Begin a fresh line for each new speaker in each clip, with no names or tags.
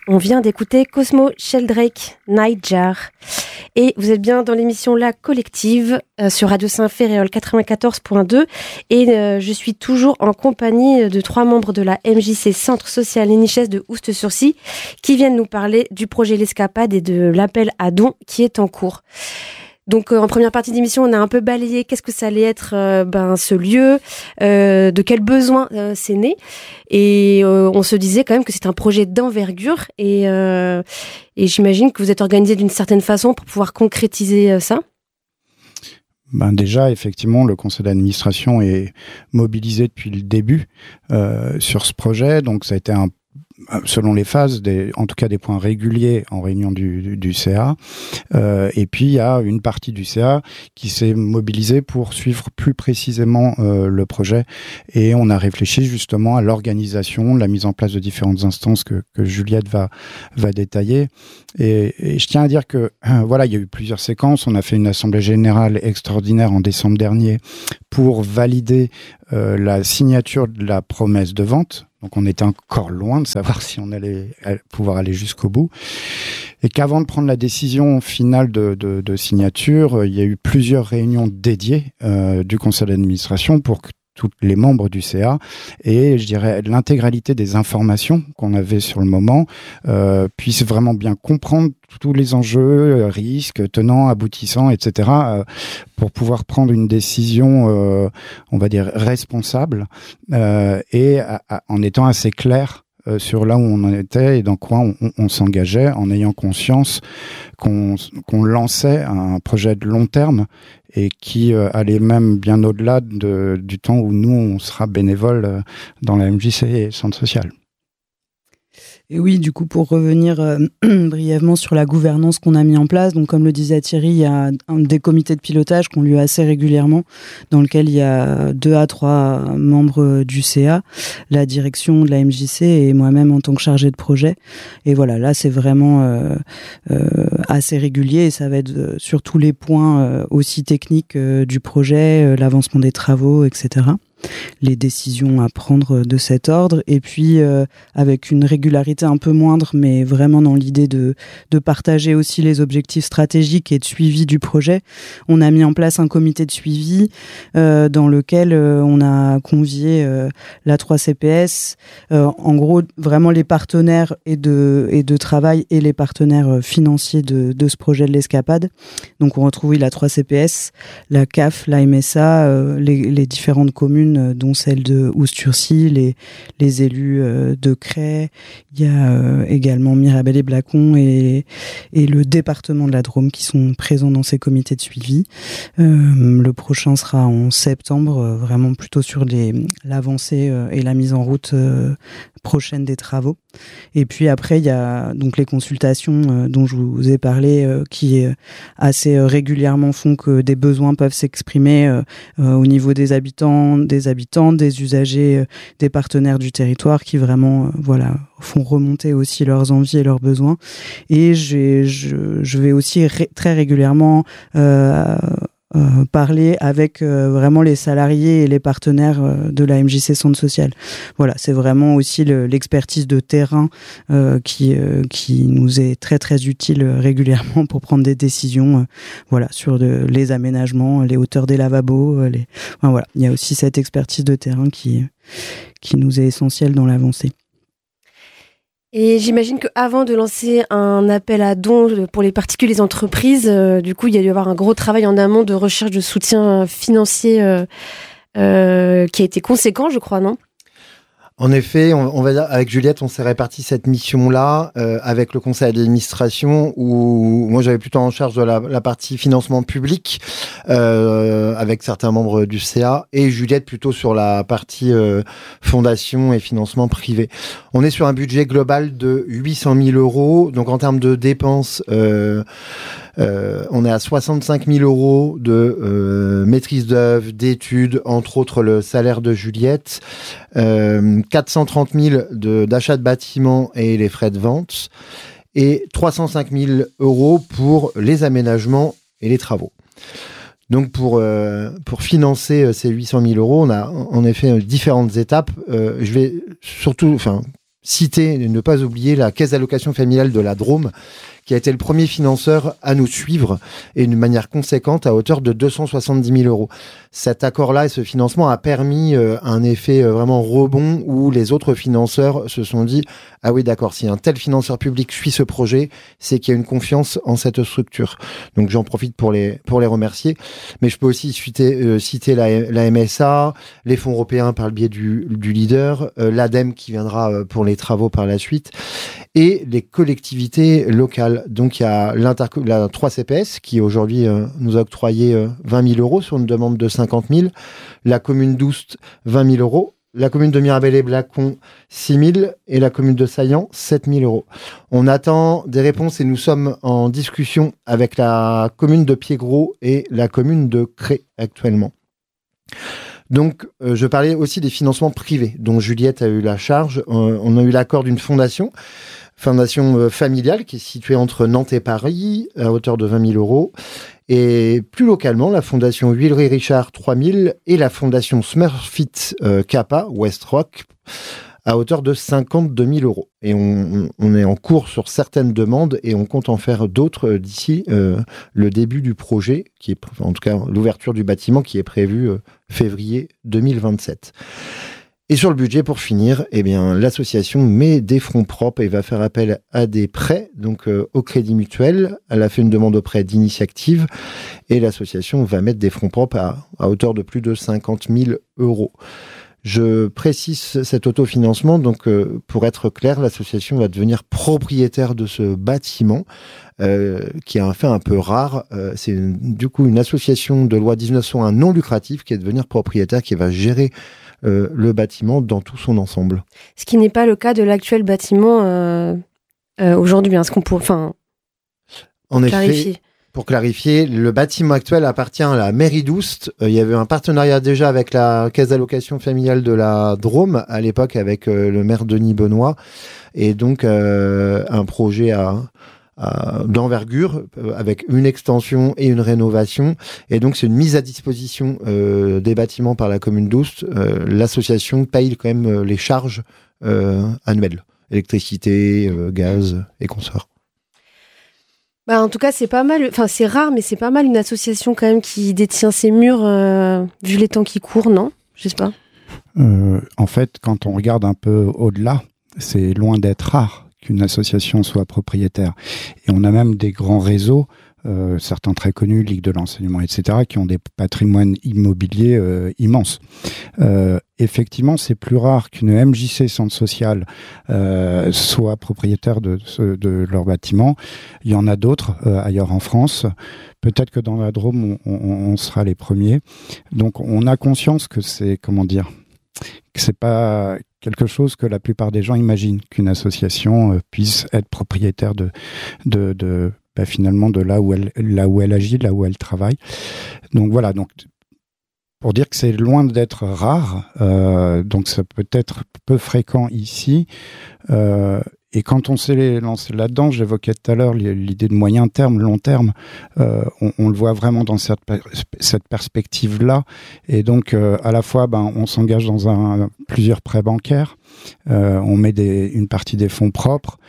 On vient d'écouter Cosmo Sheldrake, Nightjar. Et vous êtes bien dans l'émission La Collective sur Radio Saint-Ferréol 94.2. Et je suis toujours en compagnie de 3 membres de la MJC Centre Social Niches de Oust-sur-Scie qui viennent nous parler du projet L'Escapade et de l'appel à dons qui est en cours. Donc en première partie d'émission, on a un peu balayé qu'est-ce que ça allait être ce lieu, de quel besoin c'est né. Et on se disait quand même que c'est un projet d'envergure et j'imagine que vous êtes organisé d'une certaine façon pour pouvoir concrétiser ça.
Déjà, effectivement, le conseil d'administration est mobilisé depuis le début sur ce projet. Donc ça a été selon les phases, en tout cas des points réguliers en réunion du CA. Et puis, il y a une partie du CA qui s'est mobilisée pour suivre plus précisément le projet. Et on a réfléchi justement à l'organisation, la mise en place de différentes instances que Juliette va détailler. Et je tiens à dire que, il y a eu plusieurs séquences. On a fait une assemblée générale extraordinaire en décembre dernier pour valider la signature de la promesse de vente. Donc on était encore loin de savoir si on allait pouvoir aller jusqu'au bout. Et qu'avant de prendre la décision finale de signature, il y a eu plusieurs réunions dédiées du conseil d'administration pour que tous les membres du CA et je dirais l'intégralité des informations qu'on avait sur le moment puissent vraiment bien comprendre tous les enjeux, risques, tenants, aboutissants, etc. Pour pouvoir prendre une décision, on va dire, responsable et en étant assez clair sur là où on en était et dans quoi on s'engageait, en ayant conscience qu'on lançait un projet de long terme et qui allait même bien au-delà du temps où nous, on sera bénévoles dans la MJC Centre Social.
Et oui, du coup, pour revenir brièvement sur la gouvernance qu'on a mis en place, donc comme le disait Thierry, il y a des comités de pilotage qui ont lieu assez régulièrement, dans lequel il y a 2 à 3 membres du CA, la direction de la MJC et moi-même en tant que chargée de projet. Et voilà, là, c'est vraiment assez régulier et ça va être sur tous les points aussi techniques du projet, l'avancement des travaux, etc. Les décisions à prendre de cet ordre et puis avec une régularité un peu moindre mais vraiment dans l'idée de partager aussi les objectifs stratégiques et de suivi du projet, on a mis en place un comité de suivi dans lequel on a convié la 3CPS, en gros vraiment les partenaires et de travail et les partenaires financiers de ce projet de l'Escapade. Donc on retrouve la 3CPS, la CAF, la MSA, les différentes communes dont celle de Oust-sur-Scie, les élus de Cray, il y a également Mirabel et Blacon et le département de la Drôme qui sont présents dans ces comités de suivi. Le prochain sera en septembre, vraiment plutôt sur l'avancée et la mise en route prochaine des travaux. Et puis après, il y a donc les consultations dont je vous ai parlé qui assez régulièrement font que des besoins peuvent s'exprimer au niveau des habitants, des usagers, des partenaires du territoire qui vraiment font remonter aussi leurs envies et leurs besoins. Et je vais aussi très régulièrement parler avec vraiment les salariés et les partenaires de la MJC Centre Social. Voilà, c'est vraiment aussi l'expertise de terrain qui nous est très très utile régulièrement pour prendre des décisions sur les aménagements, les hauteurs des lavabos, il y a aussi cette expertise de terrain qui nous est essentielle dans l'avancée.
Et j'imagine qu'avant de lancer un appel à dons pour les particuliers et les entreprises, du coup, il y a dû y avoir un gros travail en amont de recherche de soutien financier qui a été conséquent, je crois, non ?
En effet, on va dire, avec Juliette, on s'est réparti cette mission-là avec le conseil d'administration où moi j'avais plutôt en charge de la partie financement public avec certains membres du CA et Juliette plutôt sur la partie fondation et financement privé. On est sur un budget global de 800 000 €. Donc en termes de dépenses, on est à 65 000 € de maîtrise d'œuvre, d'études, entre autres le salaire de Juliette, 430 000 d'achat de bâtiments et les frais de vente, et 305 000 € pour les aménagements et les travaux. Donc pour financer ces 800 000 €, on a en effet différentes étapes. Je vais surtout, citer et ne pas oublier la caisse d'allocation familiale de la Drôme, qui a été le premier financeur à nous suivre et d'une manière conséquente à hauteur de 270 000 euros. Cet accord-là et ce financement a permis un effet vraiment rebond où les autres financeurs se sont dit « Ah oui, d'accord, si un tel financeur public suit ce projet, c'est qu'il y a une confiance en cette structure. » Donc j'en profite pour les remercier. Mais je peux aussi citer la MSA, les fonds européens par le biais du leader, l'ADEME qui viendra pour les travaux par la suite, et les collectivités locales. Donc il y a la 3CPS qui aujourd'hui nous a octroyé 20 000 euros sur une demande de 50 000, la commune d'Oust 20 000 euros, la commune de Mirabel-et-Blacon 6 000 et la commune de Saillant 7 000 euros. On attend des réponses et nous sommes en discussion avec la commune de Piégros et la commune de Cré actuellement. Donc, je parlais aussi des financements privés dont Juliette a eu la charge. On a eu l'accord d'une fondation familiale qui est située entre Nantes et Paris à hauteur de 20 000 euros. Et plus localement, la fondation Huilery Richard 3 000 et la fondation Smurfit Kappa West Rock à hauteur de 52 000 euros. Et on est en cours sur certaines demandes et on compte en faire d'autres d'ici le début du projet, qui est, en tout cas l'ouverture du bâtiment qui est prévue février 2027. Et sur le budget, pour finir, eh bien, l'association met des fonds propres et va faire appel à des prêts, donc au Crédit Mutuel. Elle a fait une demande auprès d'Initiactive et l'association va mettre des fonds propres à hauteur de plus de 50 000 euros. Je précise cet autofinancement, donc pour être clair, l'association va devenir propriétaire de ce bâtiment, qui est un fait un peu rare. C'est du coup une association de loi 1901 non lucrative qui est devenir propriétaire, qui va gérer le bâtiment dans tout son ensemble.
Ce qui n'est pas le cas de l'actuel bâtiment aujourd'hui. Est-ce qu'on peut clarifier ?
Pour clarifier, le bâtiment actuel appartient à la mairie d'Oust. Il y avait un partenariat déjà avec la caisse d'allocation familiale de la Drôme, à l'époque avec le maire Denis Benoît, et donc un projet d'envergure avec une extension et une rénovation. Et donc c'est une mise à disposition des bâtiments par la commune d'Oust. L'association paye quand même les charges annuelles, électricité, gaz et consorts.
Bah, en tout cas, c'est pas mal. Enfin, c'est rare, mais c'est pas mal une association quand même qui détient ses murs, vu les temps qui courent, non ? Je sais pas.
En fait, quand on regarde un peu au-delà, c'est loin d'être rare qu'une association soit propriétaire. Et on a même des grands réseaux, certains très connus, Ligue de l'enseignement, etc., qui ont des patrimoines immobiliers immenses. Effectivement, c'est plus rare qu'une MJC Centre Social soit propriétaire de leur bâtiment. Il y en a d'autres ailleurs en France. Peut-être que dans la Drôme, on sera les premiers. Donc, on a conscience que c'est, que c'est pas quelque chose que la plupart des gens imaginent, qu'une association puisse être propriétaire finalement de là où elle agit, là où elle travaille. Donc voilà, donc pour dire que c'est loin d'être rare, donc ça peut être peu fréquent ici. Et quand on s'est lancé là-dedans, j'évoquais tout à l'heure l'idée de moyen terme, long terme, on le voit vraiment dans cette perspective-là. Et donc, à la fois, on s'engage dans plusieurs prêts bancaires, on met une partie des fonds propres,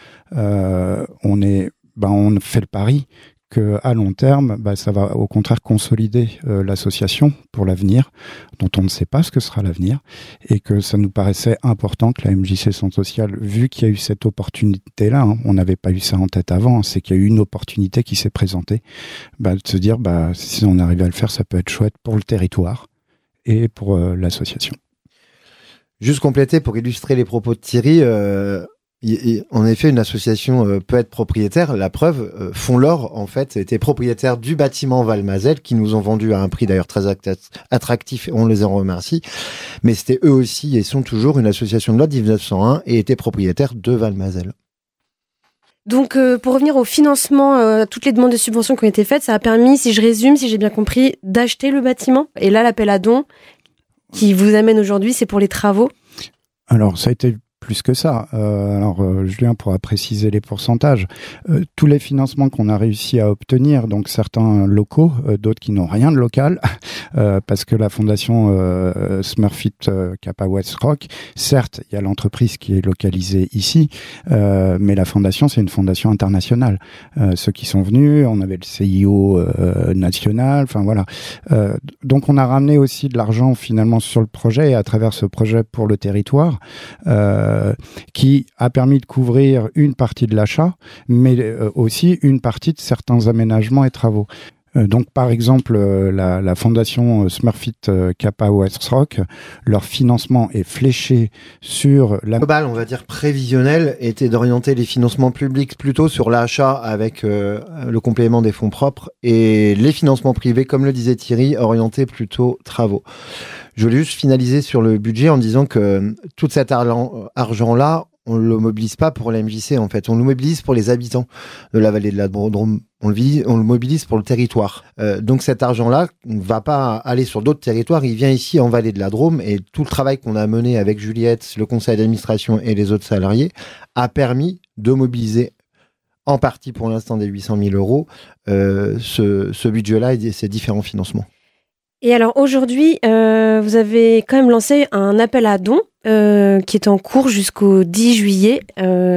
on fait le pari qu'à long terme, ça va au contraire consolider l'association pour l'avenir, dont on ne sait pas ce que sera l'avenir, et que ça nous paraissait important que la MJC Centre Social, vu qu'il y a eu cette opportunité-là, on n'avait pas eu ça en tête avant, c'est qu'il y a eu une opportunité qui s'est présentée, de se dire, si on arrive à le faire, ça peut être chouette pour le territoire et pour l'association.
Juste compléter pour illustrer les propos de Thierry, en effet, une association peut être propriétaire. La preuve, Fonds-l'Or, en fait, était propriétaire du bâtiment Valmazel, qui nous ont vendu à un prix d'ailleurs très attractif, et on les en remercie. Mais c'était eux aussi, et sont toujours, une association de loi 1901, et étaient propriétaires de Valmazel.
Donc, pour revenir au financement, toutes les demandes de subventions qui ont été faites, ça a permis, si je résume, si j'ai bien compris, d'acheter le bâtiment. Et là, l'appel à dons qui vous amène aujourd'hui, c'est pour les travaux ?
Alors, ça a été plus que ça. Julien pourra préciser les pourcentages. Tous les financements qu'on a réussi à obtenir, donc certains locaux, d'autres qui n'ont rien de local, parce que la fondation Smurfit Kappa West Rock, certes, il y a l'entreprise qui est localisée ici, mais la fondation, c'est une fondation internationale. Ceux qui sont venus, on avait le CIO national, enfin voilà. Donc on a ramené aussi de l'argent finalement sur le projet et à travers ce projet pour le territoire, qui a permis de couvrir une partie de l'achat, mais aussi une partie de certains aménagements et travaux. Donc, par exemple, la fondation Smurfit Kappa West Rock, leur financement est fléché sur la...
global, on va dire prévisionnel, était d'orienter les financements publics plutôt sur l'achat avec le complément des fonds propres et les financements privés, comme le disait Thierry, orientés plutôt travaux. Je voulais juste finaliser sur le budget en disant que tout cet argent-là, on ne le mobilise pas pour la MJC, en fait. On le mobilise pour les habitants de la vallée de la Drôme. On le mobilise pour le territoire. Donc cet argent-là ne va pas aller sur d'autres territoires. Il vient ici en vallée de la Drôme. Et tout le travail qu'on a mené avec Juliette, le conseil d'administration et les autres salariés a permis de mobiliser en partie pour l'instant des 800 000 euros ce budget-là et ces différents financements.
Et alors aujourd'hui, vous avez quand même lancé un appel à dons qui est en cours jusqu'au 10 juillet.